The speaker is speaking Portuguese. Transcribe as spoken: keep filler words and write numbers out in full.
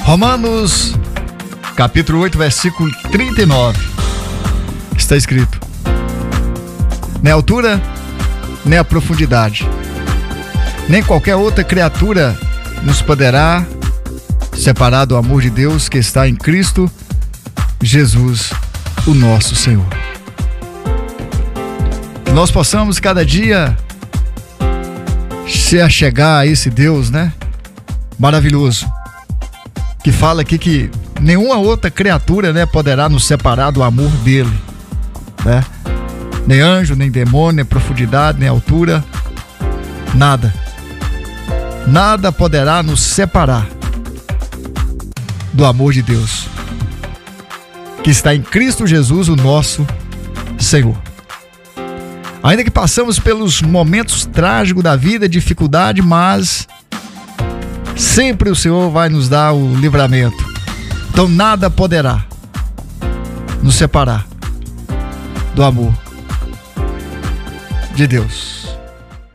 Romanos, capítulo oito, versículo trinta e nove. Está escrito: nem a altura, nem a profundidade, nem qualquer outra criatura nos poderá separar do amor de Deus que está em Cristo Jesus, o nosso Senhor. Que nós possamos cada dia se achegar a esse Deus, né? Maravilhoso, que fala aqui que nenhuma outra criatura, né, poderá nos separar do amor dele, né? Nem anjo, nem demônio, nem profundidade, nem altura, nada. Nada poderá nos separar do amor de Deus, que está em Cristo Jesus, o nosso Senhor. Ainda que passamos pelos momentos trágicos da vida, dificuldade, mas sempre o Senhor vai nos dar o livramento. Então nada poderá nos separar do amor de Deus.